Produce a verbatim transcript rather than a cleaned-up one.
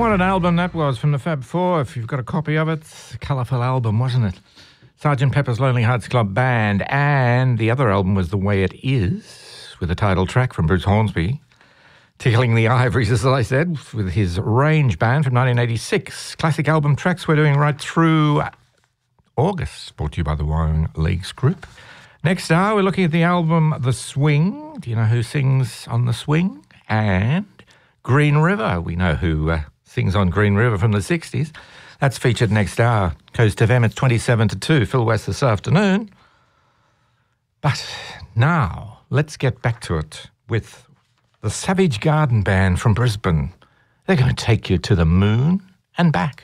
what an album that was from the Fab Four. If you've got a copy of it, a colourful album, wasn't it? Sergeant Pepper's Lonely Hearts Club Band. And the other album was The Way It Is, with a title track from Bruce Hornsby. Tickling the Ivories, as I said, with his Range Band from nineteen eighty-six. Classic album tracks we're doing right through August, brought to you by the Wyong Leagues Group. Next hour, we're looking at the album The Swing. Do you know who sings on The Swing? And Green River. We know who uh, sings on Green River from the sixties. That's featured next hour. Coast F M, it's twenty-seven to two. Phil West this afternoon. But now, let's get back to it with the Savage Garden Band from Brisbane. They're going to take you to the moon and back.